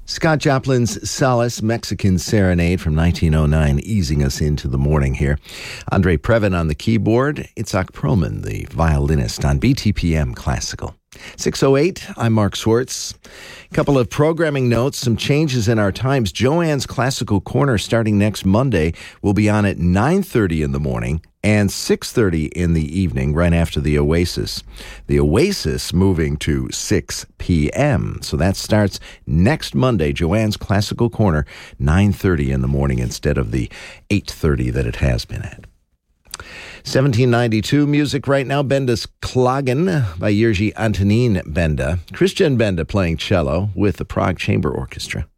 Scott Joplin's Solace, Mexican Serenade from 1909, easing us into the morning here. Andre Previn on the keyboard. Itzhak Perlman, the violinist on BTPM Classical. 6:08, I'm Mark Swartz. A couple of programming notes, some changes in our times. Joanne's Classical Corner starting next Monday will be on at 9:30 in the morning and 6:30 in the evening, right after the Oasis. The Oasis moving to 6 p.m. So that starts next Monday, Joanne's Classical Corner, 9:30 in the morning instead of the 8:30 that it has been at. 1792 music right now, Benda's Klagen by Jiří Antonín Benda. Christian Benda playing cello with the Prague Chamber Orchestra.